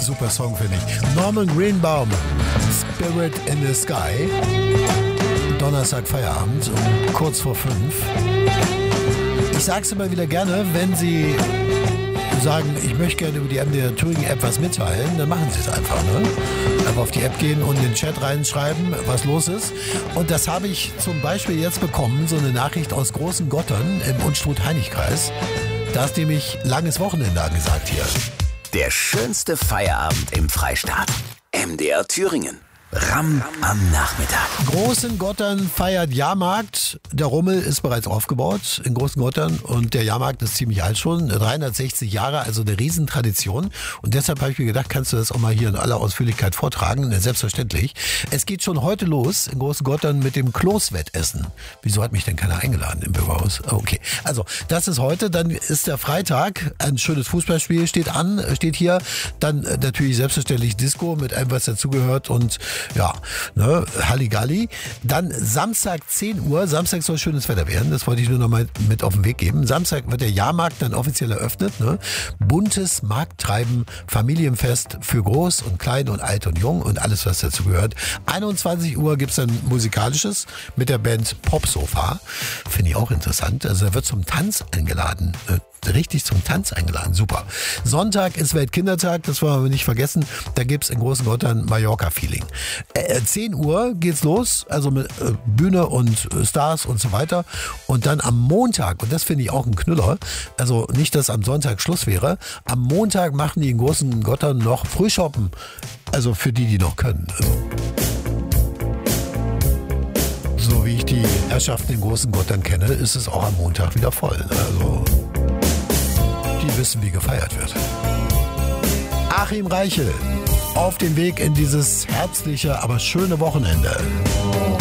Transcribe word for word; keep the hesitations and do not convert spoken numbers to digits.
Super Song, finde ich. Norman Greenbaum, Spirit in the Sky. Donnerstag Feierabend, um kurz vor fünf. Ich sage es immer wieder gerne, wenn Sie sagen, ich möchte gerne über die M D R Thüringen App was mitteilen, dann machen Sie es einfach. Ne? Einfach auf die App gehen und in den Chat reinschreiben, was los ist. Und das habe ich zum Beispiel jetzt bekommen, so eine Nachricht aus Großen Gottern im Unstrut-Heinig-Kreis. Da ist nämlich langes Wochenende angesagt hier. Der schönste Feierabend im Freistaat. M D R Thüringen. Ramm am Nachmittag. Großen Gottern feiert Jahrmarkt. Der Rummel ist bereits aufgebaut in Großen Gottern und der Jahrmarkt ist ziemlich alt schon, dreihundertsechzig Jahre, also eine Riesentradition. Und deshalb habe ich mir gedacht, kannst du das auch mal hier in aller Ausführlichkeit vortragen? Selbstverständlich. Es geht schon heute los in Großen Gottern mit dem Kloßwettessen. Wieso hat mich denn keiner eingeladen im Bürgerhaus? Okay, also das ist heute, dann ist der Freitag, ein schönes Fußballspiel steht an, steht hier. Dann natürlich selbstverständlich Disco mit allem, was dazugehört und ja, ne, Halligalli. Dann Samstag zehn Uhr. Samstag soll schönes Wetter werden. Das wollte ich nur noch mal mit auf den Weg geben. Samstag wird der Jahrmarkt dann offiziell eröffnet. Ne? Buntes Markttreiben, Familienfest für groß und klein und alt und jung und alles, was dazu gehört. einundzwanzig Uhr gibt's dann Musikalisches mit der Band Popsofa. Finde ich auch interessant. Also da wird zum Tanz eingeladen. Richtig zum Tanz eingeladen. Super. Sonntag ist Weltkindertag, das wollen wir nicht vergessen. Da gibt's in Großen Gottern Mallorca-Feeling. Äh, zehn Uhr geht's los, also mit äh, Bühne und äh, Stars und so weiter. Und dann am Montag, und das finde ich auch ein Knüller, also nicht, dass am Sonntag Schluss wäre, am Montag machen die in Großen Gottern noch Frühshoppen. Also für die, die noch können. So wie ich die Herrschaften in Großen Gottern kenne, ist es auch am Montag wieder voll. Also die wissen, wie gefeiert wird. Achim Reichel auf dem Weg in dieses herzliche, aber schöne Wochenende.